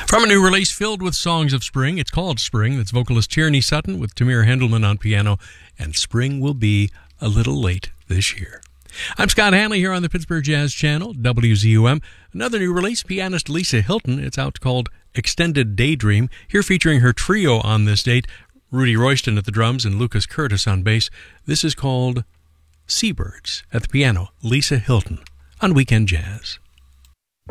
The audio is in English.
From a new release filled with songs of spring, it's called Spring. That's vocalist Tierney Sutton with Tamir Hendelman on piano, and Spring will be a little late this year. I'm Scott Hanley here on the Pittsburgh Jazz Channel, WZUM. Another new release, pianist Lisa Hilton. It's out called Extended Daydream. Here featuring her trio on this date, Rudy Royston at the drums and Lucas Curtis on bass. This is called Seabirds. At the piano, Lisa Hilton on Weekend Jazz.